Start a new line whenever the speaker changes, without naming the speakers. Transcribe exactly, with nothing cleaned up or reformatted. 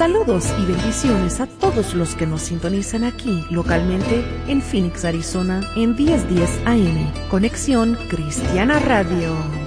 Saludos y bendiciones a todos los que nos sintonizan aquí localmente en Phoenix, Arizona, en diez diez A M. Conexión Cristiana Radio.